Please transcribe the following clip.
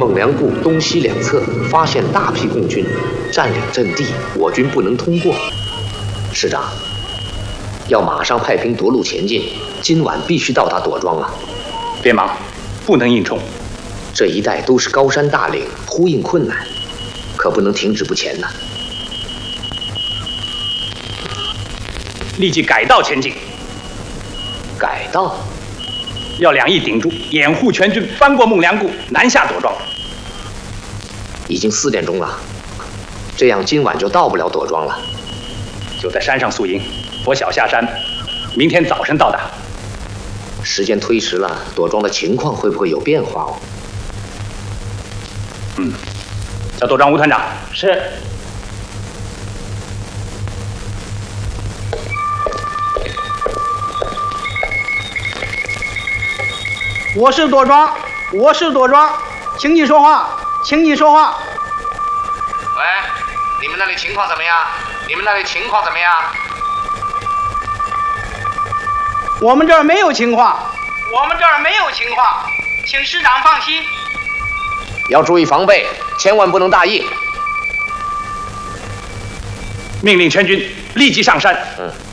孟良部东西两侧发现大批共军，占领阵地，我军不能通过。师长，要马上派兵夺路前进，今晚必须到达朵庄啊！ 别忙，不能硬冲。 这一带都是高山大岭，呼应困难，可不能停止不前呐。 立即改道前进。 改道？ 要两翼顶住，掩护全军翻过孟良固，南下朵庄。 已经4点钟了，这样今晚就到不了朵庄了。 就在山上宿营，我小下山，明天早晨到达。 时间推迟了，朵庄的情况会不会有变化哦？ 叫朵庄吴团长。 是。 我是朵庄，我是朵庄，请你说话，请你说话。 喂，你们那里情况怎么样？你们那里情况怎么样？ 我们这儿没有情况，我们这儿没有情况，请师长放心。 要注意防备，千万不能大意。 命令全军立即上山。